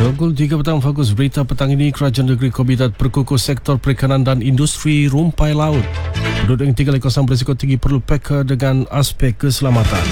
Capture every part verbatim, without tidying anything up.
Pukul tiga petang, fokus berita petang ini. Kerajaan negeri Komited perkukuh sektor perikanan dan industri rumpai laut. Penduduk yang tinggal di kawasan berisiko tinggi perlu peka dengan aspek keselamatan.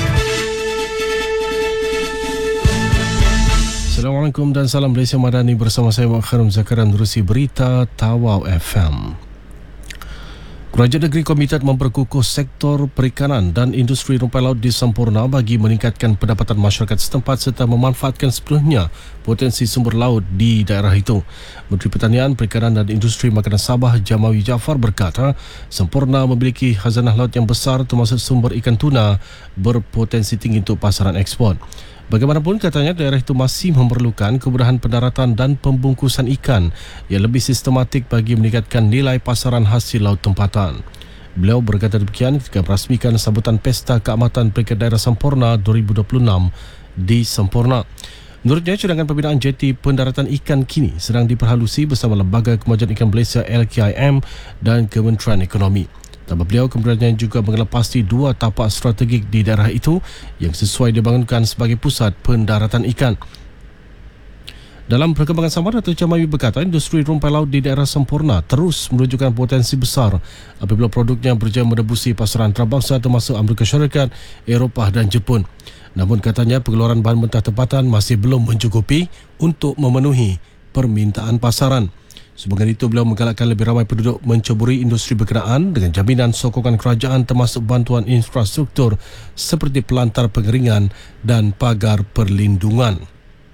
Assalamualaikum dan salam Malaysia Madani, bersama saya Mak Kharum Zakaran, menerusi berita Tawau F M. Kerajaan negeri Komited memperkukuh sektor perikanan dan industri rumpai laut di sempurna bagi meningkatkan pendapatan masyarakat setempat serta memanfaatkan sepenuhnya potensi sumber laut di daerah itu. Menteri Pertanian, Perikanan dan Industri Makanan Sabah Jamawi Jaafar berkata, sempurna memiliki khazanah laut yang besar termasuk sumber ikan tuna berpotensi tinggi untuk pasaran ekspor. Bagaimanapun, katanya daerah itu masih memerlukan kemudahan pendaratan dan pembungkusan ikan yang lebih sistematik bagi meningkatkan nilai pasaran hasil laut tempatan. Beliau berkata demikian ketika merasmikan sambutan Pesta Keamatan Peringkat Daerah Sempurna dua ribu dua puluh enam di Sempurna. Menurutnya, cadangan pembinaan jeti pendaratan ikan kini sedang diperhalusi bersama Lembaga Kemajuan Ikan Malaysia L K I M dan Kementerian Ekonomi. Tambah beliau, kemudiannya juga mengelepasi dua tapak strategik di daerah itu yang sesuai dibangunkan sebagai pusat pendaratan ikan. Dalam perkembangan sama, Datuk Jamawi berkata industri rumpai laut di daerah Sempurna terus menunjukkan potensi besar apabila produknya berjaya menebusi pasaran antarabangsa termasuk Amerika Syarikat, Eropah dan Jepun. Namun katanya pengeluaran bahan mentah tempatan masih belum mencukupi untuk memenuhi permintaan pasaran. Sebagai itu, beliau menggalakkan lebih ramai penduduk menceburi industri berkenaan dengan jaminan sokongan kerajaan termasuk bantuan infrastruktur seperti pelantar pengeringan dan pagar perlindungan.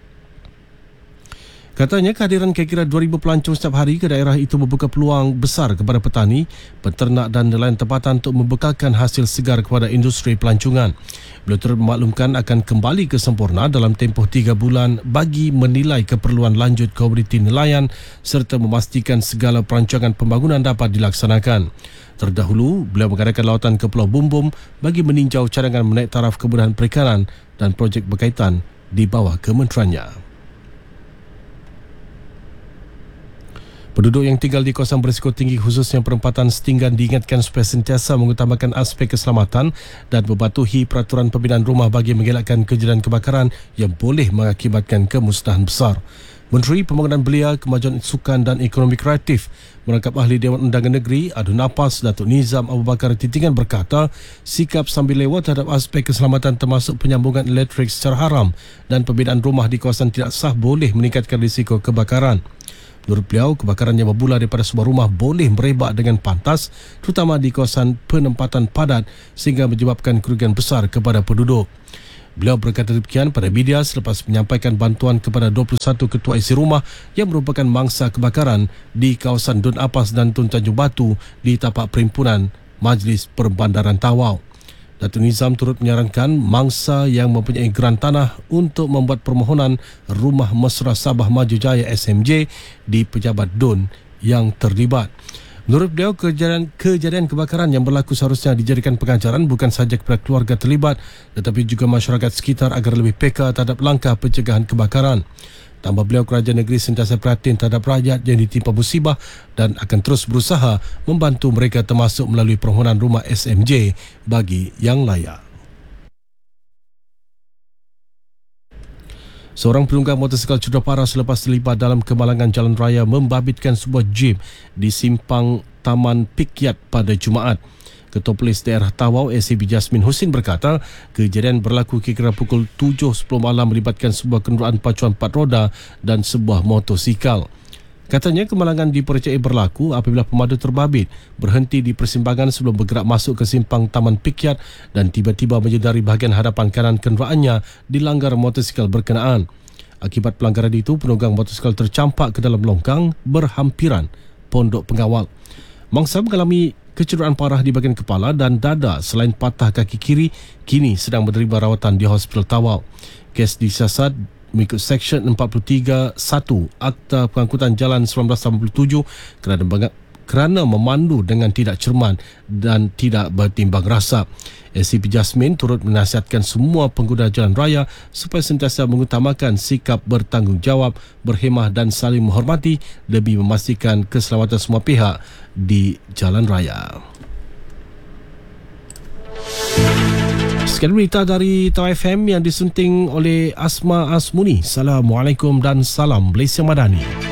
Katanya kehadiran kira-kira dua ribu pelancong setiap hari ke daerah itu membuka peluang besar kepada petani, peternak dan nelayan tempatan untuk membekalkan hasil segar kepada industri pelancongan. Beliau turut memaklumkan akan kembali ke Sempurna dalam tempoh tiga bulan bagi menilai keperluan lanjut komuniti nelayan serta memastikan segala perancangan pembangunan dapat dilaksanakan. Terdahulu, beliau mengadakan lawatan ke Pulau Bumbum bagi meninjau cadangan menaik taraf kemudahan perikanan dan projek berkaitan di bawah kementeriannya. Penduduk yang tinggal di kawasan berisiko tinggi khususnya perempatan setinggan diingatkan supaya sentiasa mengutamakan aspek keselamatan dan mematuhi peraturan pembinaan rumah bagi mengelakkan kejadian kebakaran yang boleh mengakibatkan kemusnahan besar. Menteri Pembangunan Belia, Kemajuan Sukan dan Ekonomi Kreatif merangkap ahli Dewan Undangan Negeri Adu Napas Datuk Nizam Abu Bakar Titingan berkata sikap sambil lewat terhadap aspek keselamatan termasuk penyambungan elektrik secara haram dan pembinaan rumah di kawasan tidak sah boleh meningkatkan risiko kebakaran. Menurut beliau, kebakaran yang bermula daripada sebuah rumah boleh merebak dengan pantas, terutama di kawasan penempatan padat sehingga menyebabkan kerugian besar kepada penduduk. Beliau berkata demikian pada media selepas menyampaikan bantuan kepada dua puluh satu ketua isi rumah yang merupakan mangsa kebakaran di kawasan Dun Apas dan Tun Tanjung Batu di tapak Perhimpunan Majlis Perbandaran Tawau. Datuk Nizam turut menyarankan mangsa yang mempunyai geran tanah untuk membuat permohonan Rumah Mesra Sabah Maju Jaya S M J di pejabat Dun yang terlibat. Menurut beliau, kejadian, kejadian kebakaran yang berlaku seharusnya dijadikan pengajaran bukan sahaja kepada keluarga terlibat tetapi juga masyarakat sekitar agar lebih peka terhadap langkah pencegahan kebakaran. Tambah beliau, kerajaan negeri sentiasa prihatin terhadap rakyat yang ditimpa musibah dan akan terus berusaha membantu mereka termasuk melalui permohonan rumah S M J bagi yang layak. Seorang penunggang motosikal cedera parah selepas terlibat dalam kemalangan jalan raya membabitkan sebuah jeep di simpang Taman Pikyat pada Jumaat. Ketua Polis Daerah Tawau A C P Jasmin Husin berkata kejadian berlaku kira-kira pukul tujuh sepuluh malam melibatkan sebuah kenderaan pacuan empat roda dan sebuah motosikal. Katanya kemalangan dipercayai berlaku apabila pemandu terbabit berhenti di persimpangan sebelum bergerak masuk ke simpang Taman Pikyat dan tiba-tiba menyedari bahagian hadapan kanan kenderaannya dilanggar motosikal berkenaan. Akibat pelanggaran itu, penunggang motosikal tercampak ke dalam longkang berhampiran pondok pengawal. Mangsa mengalami kecederaan parah di bahagian kepala dan dada selain patah kaki kiri, kini sedang menerima rawatan di Hospital Tawau. Kes disiasat mengikut Seksyen empat puluh tiga satu Akta Pengangkutan Jalan seribu sembilan ratus lapan puluh tujuh kerana, kerana memandu dengan tidak cermat dan tidak bertimbang rasa. A C P Jasmin turut menasihatkan semua pengguna jalan raya supaya sentiasa mengutamakan sikap bertanggungjawab, berhemah dan saling menghormati demi memastikan keselamatan semua pihak di jalan raya. Sekian berita dari Tawau F M yang disunting oleh Asma Asmuni. Assalamualaikum dan salam Malaysia Madani.